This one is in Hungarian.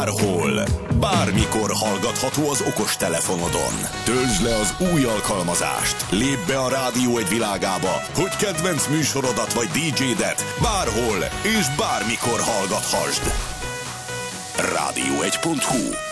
bárhol, bármikor hallgatható az okostelefonodon. Töltsd le az új alkalmazást, lépj be a Rádió Egy világába, hogy kedvenc műsorodat vagy DJ-det bárhol és bármikor hallgathasd. Rádió1.hu